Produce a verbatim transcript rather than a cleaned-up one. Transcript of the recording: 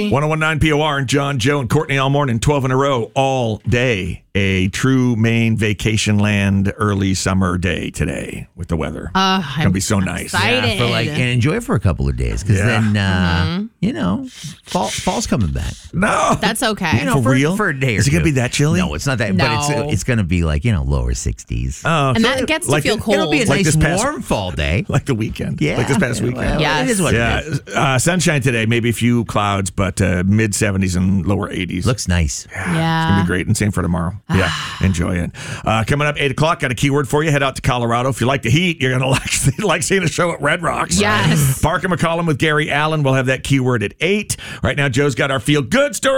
one oh one point nine P O R and John, Joe, and Courtney all morning, twelve in a row, all day. A true Maine vacation land early summer day today with the weather. Uh, it's going to be so nice. Excited. Yeah, for like, and enjoy it for a couple of days because Yeah. then, uh, Mm-hmm. you know, fall, fall's coming back. No. That's okay. You know, For for, real? For a day or Is it gonna two. be that chilly? No, it's not that. No. But it's it's going to be like, you know, lower sixties. Oh, and so that gets to like feel the- cold. It'll be a Like nice this past- warm fall day. Like the weekend. Yeah. Like this past Yeah, weekend. well, Yes. It is what Yeah, it is. uh, sunshine today, maybe a few clouds, but uh, mid seventies and lower eighties. Looks nice. It's going to yeah. be great. And same for tomorrow. Yeah, enjoy it. Uh, coming up, eight o'clock, got a keyword for you. Head out to Colorado. If you like the heat, you're going to like, like seeing a show at Red Rocks. Yes. Parker McCollum with Gary Allen. We'll have that keyword at eight. Right now, Joe's got our feel good story.